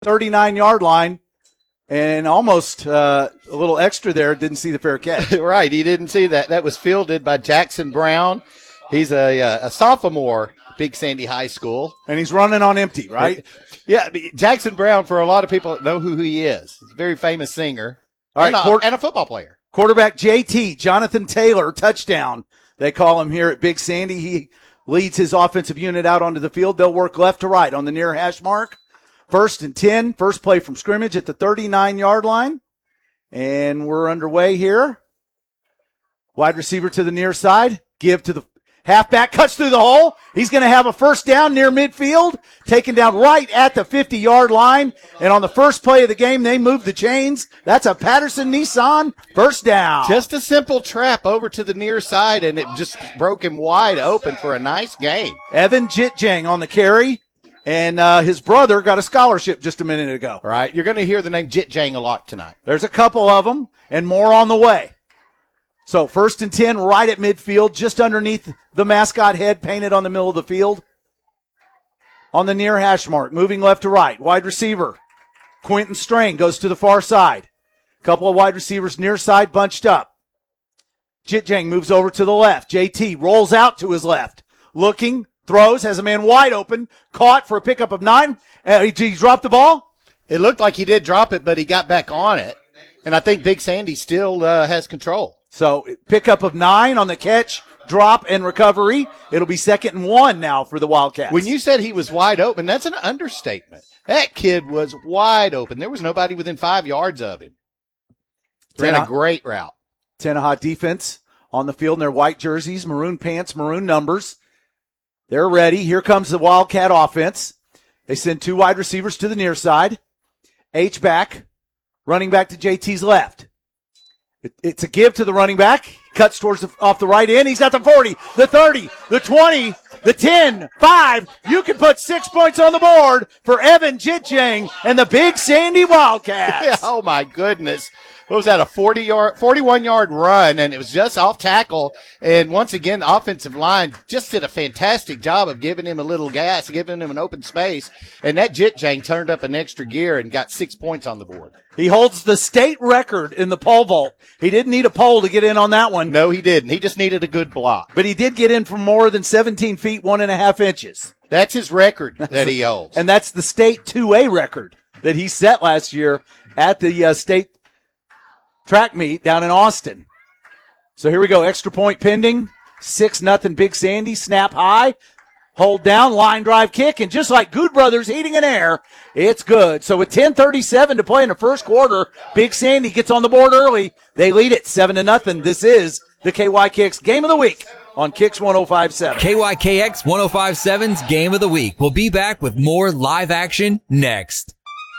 39-yard line. And almost a little extra there, didn't see the fair catch. Right, he didn't see that. That was fielded by Jackson Brown. He's a sophomore, Big Sandy High School. And he's running on empty, right? Yeah, Jackson Brown, for a lot of people that know who he is. He's a very famous singer. All right, and a football player. Quarterback JT, Jonathan Taylor, touchdown. They call him here at Big Sandy. He leads his offensive unit out onto the field. They'll work left to right on the near hash mark. 1st and 10, first play from scrimmage at the 39-yard line. And we're underway here. Wide receiver to the near side. Give to the halfback. Cuts through the hole. He's going to have a first down near midfield. Taken down right at the 50-yard line. And on the first play of the game, they move the chains. That's a Patterson Nissan first down. Just a simple trap over to the near side, and it just broke him wide open for a nice game. Evan Jitjang on the carry. And his brother got a scholarship just a minute ago. All right, you're going to hear the name Jitjang a lot tonight. There's a couple of them and more on the way. So 1st and 10 right at midfield, just underneath the mascot head painted on the middle of the field. On the near hash mark, moving left to right. Wide receiver, Quentin Strain goes to the far side. Couple of wide receivers near side bunched up. Jitjang moves over to the left. JT rolls out to his left. Looking. Throws, has a man wide open, caught for a pickup of 9. He dropped the ball. It looked like he did drop it, but he got back on it. And I think Big Sandy still has control. So pickup of 9 on the catch, drop, and recovery. It'll be 2nd and 1 now for the Wildcats. When you said he was wide open, that's an understatement. That kid was wide open. There was nobody within 5 yards of him. Ran a great route. Tenaha defense on the field in their white jerseys, maroon pants, maroon numbers. They're ready. Here comes the Wildcat offense. They send 2 wide receivers to the near side. H-back, running back to JT's left. It's a give to the running back. Cuts towards off the right end. He's got the 40, the 30, the 20, the 10, 5. You can put 6 points on the board for Evan Jitjang and the Big Sandy Wildcats. Yeah, oh, my goodness. What was that, a 41-yard run, and it was just off tackle. And once again, the offensive line just did a fantastic job of giving him a little gas, giving him an open space. And that Jitjang turned up an extra gear and got 6 points on the board. He holds the state record in the pole vault. He didn't need a pole to get in on that one. No, he didn't. He just needed a good block. But he did get in from more than 17 feet, 1.5 inches. That's his record that he holds. And that's the state 2A record that he set last year at the state track meet down in Austin. So here we go. Extra point pending. 6-0 Big Sandy. Snap high. Hold down. Line drive kick. And just like Good Brothers heating and air, it's good. So with 10:37 to play in the first quarter, Big Sandy gets on the board early. They lead it 7-0. This is the KYKX Game of the Week on Kicks 105.7. KYKX 105.7's Game of the Week. We'll be back with more live action next.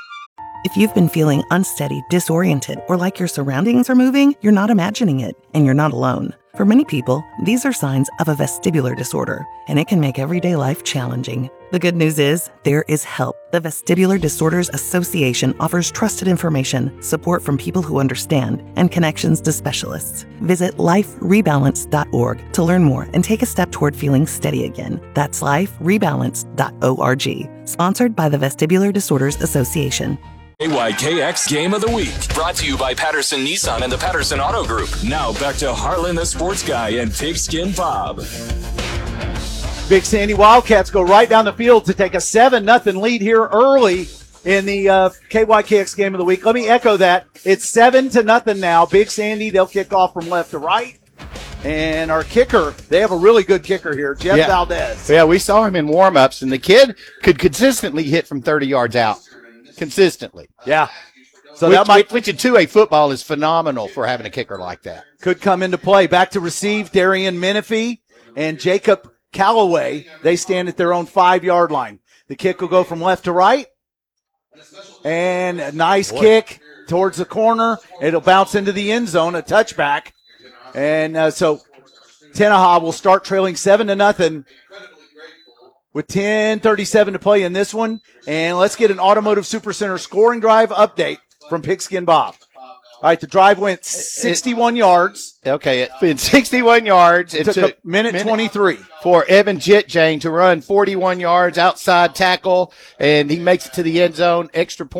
If you've been feeling unsteady, disoriented, or like your surroundings are moving, you're not imagining it, and you're not alone. For many people, these are signs of a vestibular disorder, and it can make everyday life challenging. The good news is, there is help. The Vestibular Disorders Association offers trusted information, support from people who understand, and connections to specialists. Visit liferebalance.org to learn more and take a step toward feeling steady again. That's liferebalance.org. Sponsored by the Vestibular Disorders Association. KYKX Game of the Week, brought to you by Patterson Nissan and the Patterson Auto Group. Now back to Harlan the Sports Guy and Pigskin Bob. Big Sandy Wildcats go right down the field to take a 7-0 lead here early in the KYKX Game of the Week. Let me echo that. It's 7-0 now. Big Sandy, they'll kick off from left to right. And our kicker, they have a really good kicker here, Jeff Valdez. Yeah, we saw him in warm-ups, and the kid could consistently hit from 30 yards out. Consistently. Yeah. So which in 2A football is phenomenal for having a kicker like that. Could come into play. Back to receive, Darian Menifee and Jacob Callaway. They stand at their own 5-yard line. The kick will go from left to right. And a nice kick towards the corner. It'll bounce into the end zone, a touchback. And so Tenaha will start trailing 7-0. With 10:37 to play in this one. And let's get an Automotive Supercenter scoring drive update from Pigskin Bob. All right, the drive went 61 yards. Okay, it's been 61 yards. It Took a minute 23. For Evan Jitjane to run 41 yards outside tackle, and he makes it to the end zone. Extra point.